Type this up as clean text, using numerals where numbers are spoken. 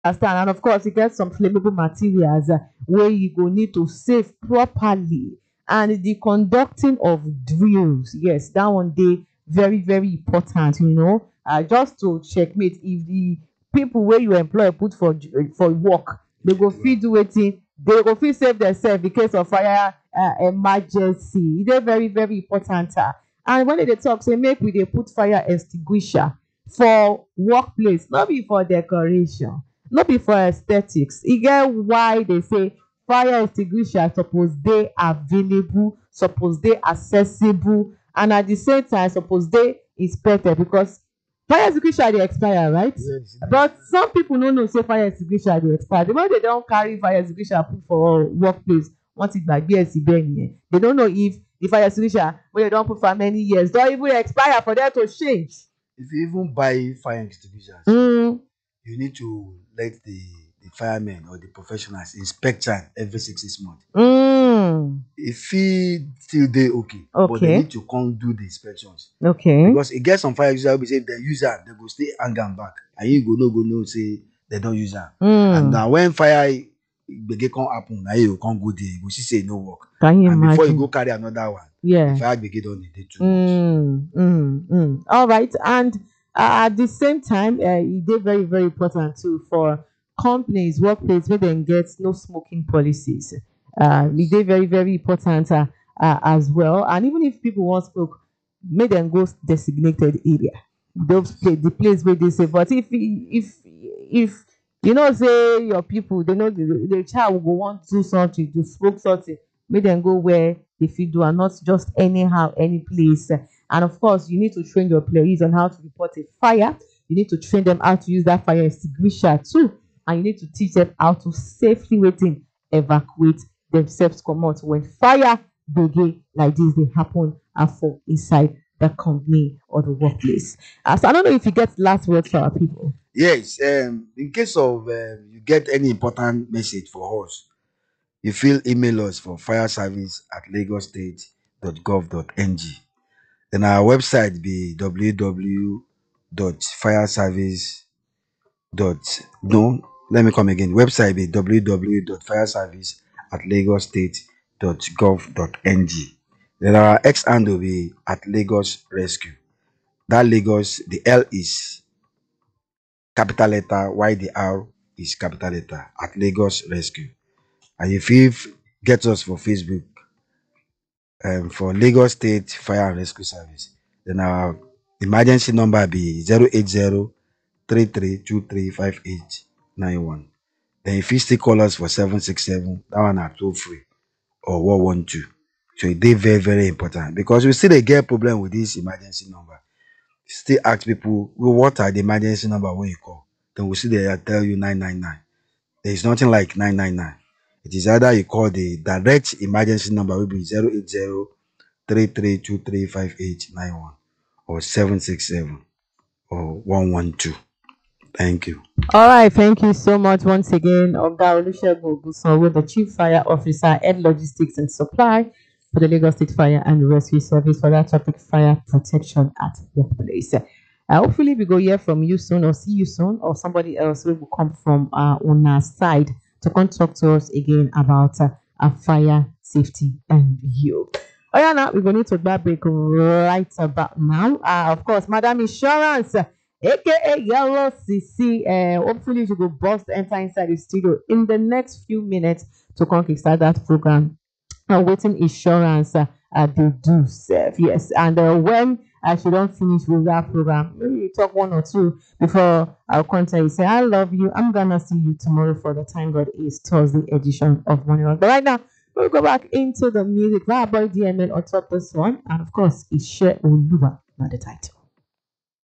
understand? And of course, you get some flammable materials where you go need to save properly. And the conducting of drills, yes, that one day very, very important, just to checkmate if the people where you employ put for work, they go fit do wetin, they go fit save themselves in case of fire emergency. E dey very, very important. And when they talk say make we dey put fire extinguisher for workplace, no be for decoration, no be for aesthetics. E get why they say fire extinguisher suppose dey available, suppose dey accessible, and at the same time suppose dey inspected, because fire extinguisher dey expire, right? Yes. But some people no know say fire extinguisher dey expire. The moment they don carry fire extinguisher put for workplace, wọ́n ti gbàgbé ẹ̀ síbẹ̀ nìyẹn. They don't know if the fire extinguisher wey they don put for many years don even expire for them to change. If you even buy fire extinguishers, you need to let the firemen or the professionals inspect am every 6 months. If fit still dey okay, but they need to come do the inspections. Okay. Because e get some fire extinguisher wey be say if dem use am, dem go still hang am back, and you go know say dem don use am. And now when fire gbege come happen, na you go come go there, you go see say e no work. Can you and imagine? Before you go carry another one, Yeah. the fire gbege don dey too much. All right. And at the same time, e dey very, very important too for companies, workplace wey dem get no smoking policies. E dey very, very important as well. And even if people wan smoke, make dem go designated area, the place where they say. But if you know say your people, they know the child will go want do something, to smoke something, make them go where they fit do, and not just anyhow, any place. And of course, you need to train your employees on how to report a fire. You need to train them how to use that fire extinguisher too, and you need to teach them how to safely evacuate themselves comot when fire begin like this dey happen for inside the company or the workplace. So I don't know if you get last words for our people. Yes. In case of you get any important message for us, you feel email us for fireservice@lagosstate.gov.ng. Then our website be www.fireservice. No, let me come again. Website be www.fireservice@lagosstate.gov.ng. Then our X handle be @Lagos Rescue. That Lagos, the L is capital letter, while the R is capital letter, @Lagos Rescue. And if you get us for Facebook, for Lagos State Fire and Rescue Service, then our emergency number be 080-3323-5891. Then if you still call us for 767, that one are toll free, or 112. So it is very, very important, because we still dey get problem with this emergency number. Still ask people, well, what are the emergency number when you call? Then we see they tell you 999. There is nothing like 999. It is either you call the direct emergency number, will be 080-3323-5891, or 767, or 112. Thank you. All right, thank you so much once again, Oga Olusegun Ogunsanwo, the Chief Fire Officer, Head Logistics and Supply for the Lagos State Fire and Rescue Service, for that topic, fire protection at workplace. Hopefully we go hear from you soon, or see you soon, or somebody else will come from on our side to come talk to us again about fire safety and you. Oh yeah, now we're going to go break right about now. Of course, Madam Insurance, aka Yellow CC, hopefully she will bust enter inside the studio in the next few minutes to come kickstart that program. Waiting insurance they do serve, yes. And when she don't finish with that program, maybe you talk one or two before I'll contact you, say I love you, I'm gonna see you tomorrow for the Time God Is Thursday edition of Morning Rock. But right now we'll go back into the music. Boy DML on top this one, and of course it's Share Oluwa, not the title.